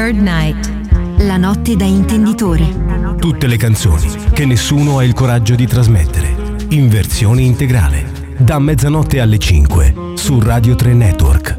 Third Night. La notte da intenditore. Tutte le canzoni che nessuno ha il coraggio di trasmettere. In versione integrale. Da mezzanotte alle 5 su Radio 3 Network.